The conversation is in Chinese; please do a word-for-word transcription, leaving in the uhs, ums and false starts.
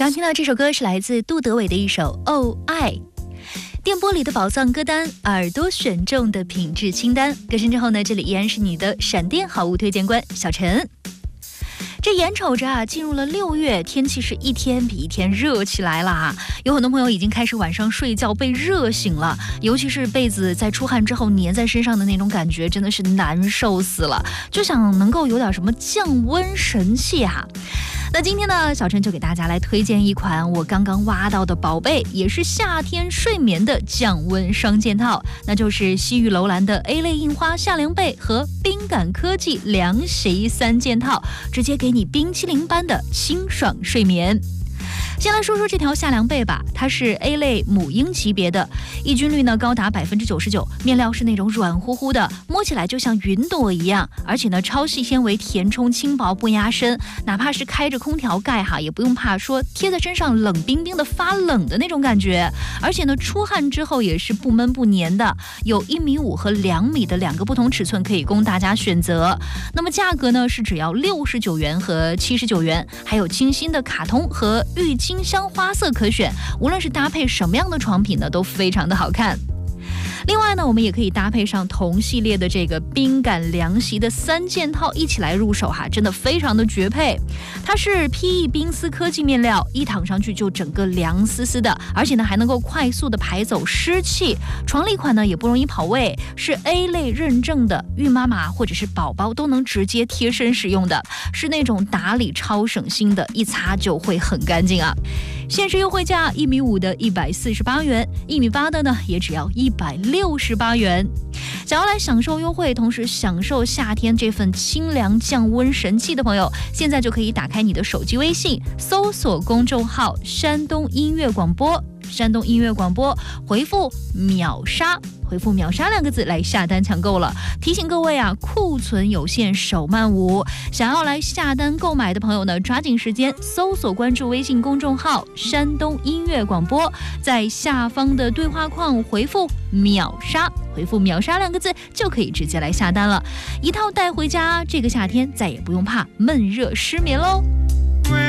刚听到这首歌是来自杜德伟的一首《哦爱》。电波里的宝藏歌单，耳朵选中的品质清单。歌声之后呢，这里依然是你的闪电好物推荐官小陈。这眼瞅着啊，进入了六月，天气是一天比一天热起来了啊！有很多朋友已经开始晚上睡觉被热醒了，尤其是被子在出汗之后粘在身上的那种感觉，真的是难受死了，就想能够有点什么降温神器啊！那今天呢，小陈就给大家来推荐一款我刚刚挖到的宝贝，也是夏天睡眠的降温双件套，那就是西域楼兰的 A 类印花夏凉被和冰感科技凉席三件套，直接给你冰淇淋般的清爽睡眠。先来说说这条夏凉被吧，它是 A 类母婴级别的，抑菌率呢高达百分之九十九，面料是那种软乎乎的，摸起来就像云朵一样，而且呢超细纤维，填充轻薄不压身，哪怕是开着空调盖哈，也不用怕说贴在身上冷冰冰的发冷的那种感觉，而且呢出汗之后也是不闷不粘的，有一米五和两米的两个不同尺寸可以供大家选择。那么价格呢是只要六十九元和七十九元，还有清新的卡通和郁金香花色可选，无论是搭配什么样的床品呢，都非常的好看。另外呢，我们也可以搭配上同系列的这个冰感凉席的三件套一起来入手哈，真的非常的绝配。它是 P E 冰丝科技面料，一躺上去就整个凉丝丝的，而且呢还能够快速的排走湿气。床立款呢也不容易跑位，是 A 类认证的，孕妈妈或者是宝宝都能直接贴身使用的，是那种打理超省心的，一擦就会很干净啊。限时优惠价一米五的一百四十八元，一米八的呢也只要一百六十八元。想要来享受优惠，同时享受夏天这份清凉降温神器的朋友，现在就可以打开你的手机微信，搜索公众号山东音乐广播，山东音乐广播，回复秒杀，回复秒杀两个字来下单抢购了。提醒各位啊，库存有限，手慢无，想要来下单购买的朋友呢，抓紧时间搜索关注微信公众号山东音乐广播，在下方的对话框回复秒杀，回复秒杀两个字就可以直接来下单了，一套带回家，这个夏天再也不用怕闷热失眠喽。